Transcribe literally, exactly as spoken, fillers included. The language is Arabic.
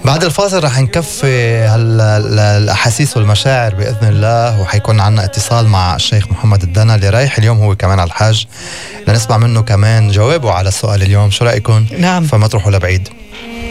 بعد الفاصل رح نكفي هالأحاسيس والمشاعر بإذن الله، وحيكون عنا اتصال مع الشيخ محمد الدنا اللي رايح اليوم هو كمان على الحاج، لنسمع منه كمان جوابه على السؤال اليوم. شو رأيكم؟ نعم. فما تروحوا لبعيد.